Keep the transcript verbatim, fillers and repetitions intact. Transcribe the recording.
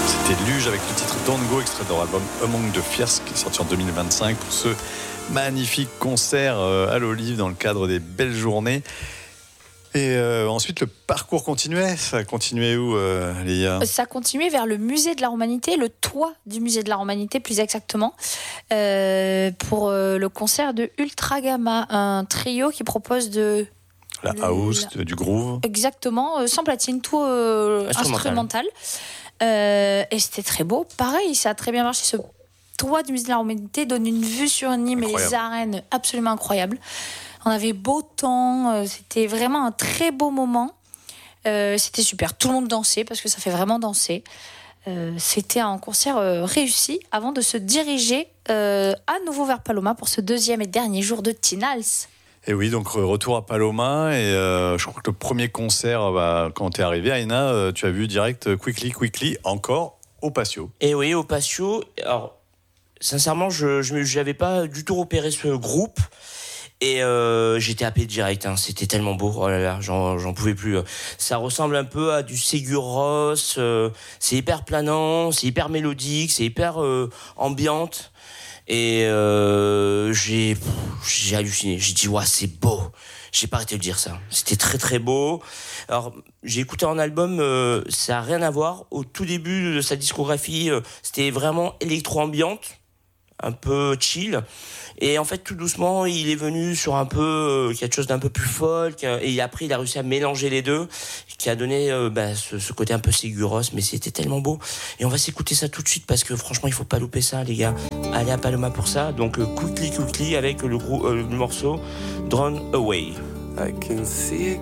C'était Luge avec le titre Don't Go, extrait de leur album Among the Fierce qui est sorti en deux mille vingt-cinq pour ce magnifique concert à l'Olive dans le cadre des Belles Journées. Et euh, ensuite, le parcours continuait. Ça continuait où, euh, Léa ? Ça continuait vers le musée de la Romanité, le toit du musée de la Romanité, plus exactement, euh, pour euh, le concert de Ultra Gamma, un trio qui propose de... La house, la... du groove. Exactement, euh, sans platine, tout euh, instrumental. instrumental. Euh, et c'était très beau. Pareil, ça a très bien marché. Ce toit du musée de la Romanité donne une vue sur Nîmes et les arènes absolument incroyable. On avait beau temps, c'était vraiment un très beau moment. Euh, c'était super, tout le monde dansait parce que ça fait vraiment danser. Euh, c'était un concert euh, réussi avant de se diriger euh, à nouveau vers Paloma pour ce deuxième et dernier jour de Tinals. Et oui, donc retour à Paloma et euh, je crois que le premier concert, bah, quand tu es arrivé, Aïna, euh, tu as vu direct Quickly Quickly encore au Patio. Et oui, au Patio. Alors, sincèrement, je n'avais pas du tout repéré ce groupe. Et euh, j'étais happé direct, hein. C'était tellement beau, oh là là, j'en, j'en pouvais plus. Ça ressemble un peu à du Sigur Rós, euh, c'est hyper planant, c'est hyper mélodique, c'est hyper euh, ambiante. Et euh, j'ai, j'ai halluciné, j'ai dit ouais, c'est beau. J'ai pas arrêté de dire ça. C'était très très beau. Alors j'ai écouté un album, euh, ça a rien à voir. Au tout début de sa discographie, euh, c'était vraiment électro-ambiante, un peu chill. Et en fait, tout doucement, il est venu sur un peu euh, quelque chose d'un peu plus folk. Et après, il a réussi à mélanger les deux, qui a donné euh, bah, ce, ce côté un peu Sigur Rós. Mais c'était tellement beau. Et on va s'écouter ça tout de suite parce que franchement, il faut pas louper ça, les gars. Allez à Paloma pour ça. Donc, euh, Quickly Quickly avec le, gros, euh, le morceau Drawn Away. I can see